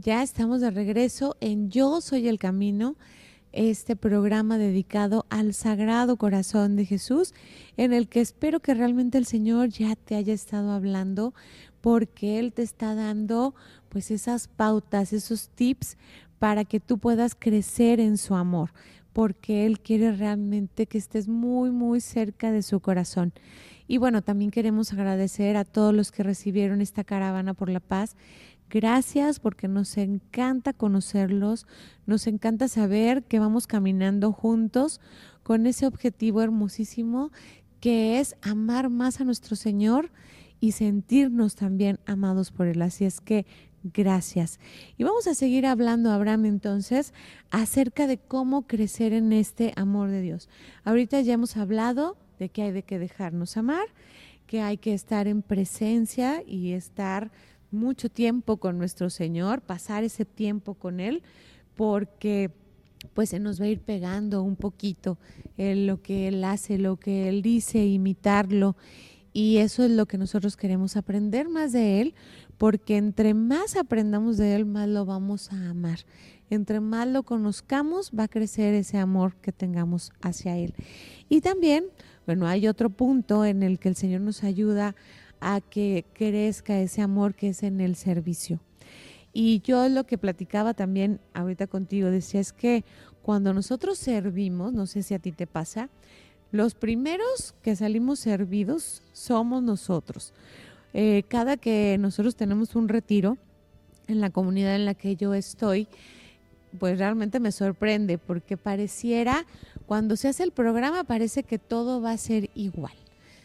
Ya estamos de regreso en Yo Soy el Camino, este programa dedicado al Sagrado Corazón de Jesús, en el que espero que realmente el Señor ya te haya estado hablando, porque Él te está dando pues esas pautas, esos tips para que tú puedas crecer en su amor, porque Él quiere realmente que estés muy, muy cerca de su corazón. Y bueno, también queremos agradecer a todos los que recibieron esta caravana por la paz. Gracias porque nos encanta conocerlos, nos encanta saber que vamos caminando juntos con ese objetivo hermosísimo que es amar más a nuestro Señor y sentirnos también amados por Él. Así es que gracias. Y vamos a seguir hablando, Abraham, entonces, acerca de cómo crecer en este amor de Dios. Ahorita ya hemos hablado de que hay de que dejarnos amar, que hay que estar en presencia y estar mucho tiempo con nuestro Señor, pasar ese tiempo con Él, porque pues se nos va a ir pegando un poquito lo que Él hace, lo que Él dice, imitarlo. Y eso es lo que nosotros queremos aprender más de Él, porque entre más aprendamos de Él, más lo vamos a amar. Entre más lo conozcamos, va a crecer ese amor que tengamos hacia Él. Y también, bueno, hay otro punto en el que el Señor nos ayuda a que crezca ese amor, que es en el servicio. Y yo lo que platicaba también ahorita contigo, decía, es que cuando nosotros servimos, no sé si a ti te pasa, los primeros que salimos servidos somos nosotros. Cada que nosotros tenemos un retiro en la comunidad en la que yo estoy, pues realmente me sorprende porque pareciera, cuando se hace el programa, parece que todo va a ser igual.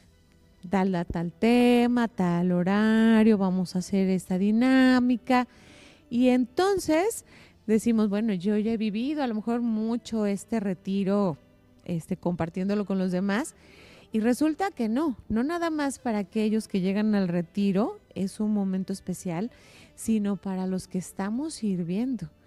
Tal tema, tal horario, vamos a hacer esta dinámica. Y entonces decimos, bueno, yo ya he vivido a lo mejor mucho este retiro, compartiéndolo con los demás. Y resulta que no nada más para aquellos que llegan al retiro es un momento especial, sino para los que estamos sirviendo.